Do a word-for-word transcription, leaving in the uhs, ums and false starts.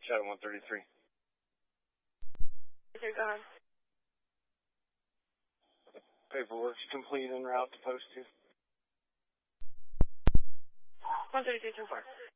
Shadow one thirty-three. They're gone. Paperwork's complete en route to post two. one thirty-three, ten four.